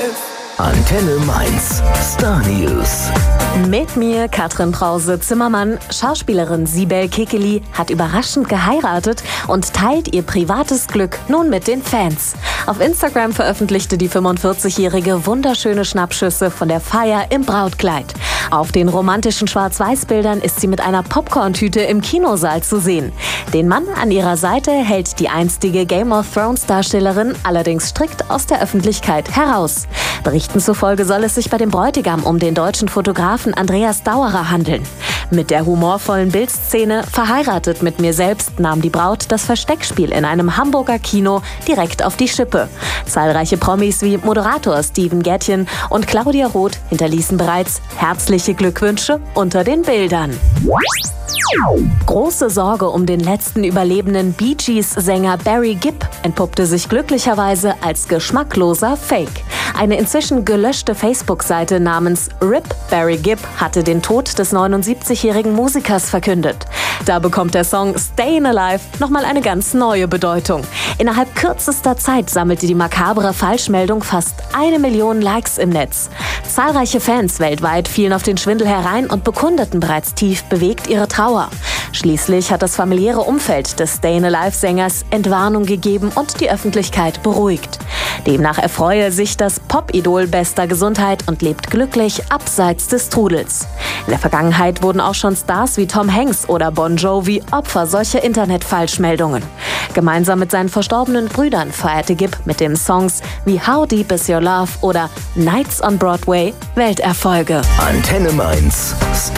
Antenne Mainz. Star News. Mit mir Katrin Brause-Zimmermann. Schauspielerin Sibel Kekilli hat überraschend geheiratet und teilt ihr privates Glück nun mit den Fans. Auf Instagram veröffentlichte die 45-Jährige wunderschöne Schnappschüsse von der Feier im Brautkleid. Auf den romantischen Schwarz-Weiß-Bildern ist sie mit einer Popcorn-Tüte im Kinosaal zu sehen. Den Mann an ihrer Seite hält die einstige Game of Thrones-Darstellerin allerdings strikt aus der Öffentlichkeit heraus. Berichten zufolge soll es sich bei dem Bräutigam um den deutschen Fotografen Andreas Dauerer handeln. Mit der humorvollen Bildszene "Verheiratet mit mir selbst" nahm die Braut das Versteckspiel in einem Hamburger Kino direkt auf die Schippe. Zahlreiche Promis wie Moderator Steven Gätjen und Claudia Roth hinterließen bereits herzliche Glückwünsche unter den Bildern. Große Sorge um den letzten überlebenden Bee Gees-Sänger Barry Gibb entpuppte sich glücklicherweise als geschmackloser Fake. Eine inzwischen gelöschte Facebook-Seite namens RIP Barry Gibb hatte den Tod des 79-jährigen Musikers verkündet. Da bekommt der Song Stayin' Alive nochmal eine ganz neue Bedeutung. Innerhalb kürzester Zeit sammelte die makabre Falschmeldung fast 1 Million Likes im Netz. Zahlreiche Fans weltweit fielen auf den Schwindel herein und bekundeten bereits tief bewegt ihre Trauer. Schließlich hat das familiäre Umfeld des Stayin' Alive-Sängers Entwarnung gegeben und die Öffentlichkeit beruhigt. Demnach erfreue sich das Pop-Idol bester Gesundheit und lebt glücklich abseits des Trudels. In der Vergangenheit wurden auch schon Stars wie Tom Hanks oder Bon Jovi Opfer solcher Internet-Falschmeldungen. Gemeinsam mit seinen verstorbenen Brüdern feierte Gibb mit den Songs wie How Deep Is Your Love oder Nights on Broadway Welterfolge. Antenne Mainz.